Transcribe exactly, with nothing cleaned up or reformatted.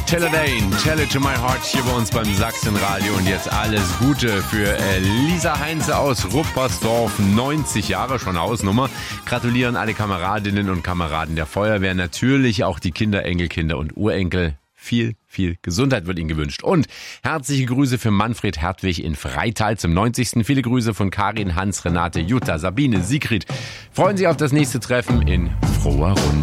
Taylor Dane, Tell It To My Heart hier bei uns beim Sachsenradio. Und jetzt alles Gute für Lisa Heinze aus Ruppersdorf, neunzig Jahre, schon eine Hausnummer. Gratulieren alle Kameradinnen und Kameraden der Feuerwehr, natürlich auch die Kinder, Enkelkinder und Urenkel. Viel, viel Gesundheit wird Ihnen gewünscht. Und herzliche Grüße für Manfred Hertwig in Freital zum neunzigsten Viele Grüße von Karin, Hans, Renate, Jutta, Sabine, Sigrid. Freuen Sie auf das nächste Treffen in froher Runde.